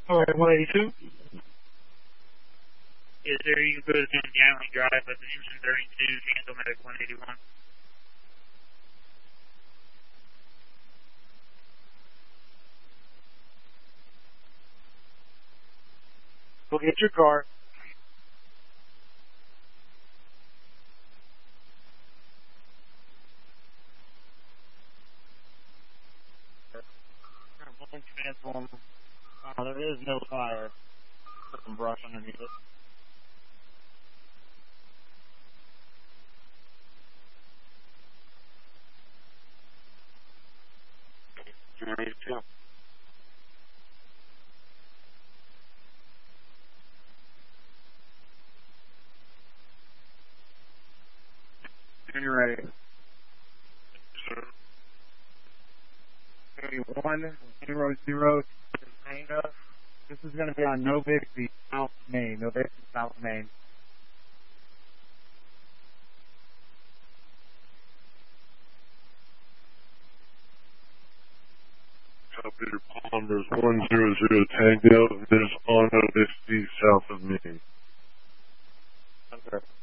All right, 182. Yes, sir. You can put us in Galley Drive at the engine 32, Handle Medic 181. Go get your car. Transform. There is no fire. Put some brush underneath it. Two. You're ready. Sure. 3100 Tango. This is going to be on No Bixby, South Main. No Bixby, South Main. Copy your Palmer's 100 Tango. There's on Bixby south of me. Okay.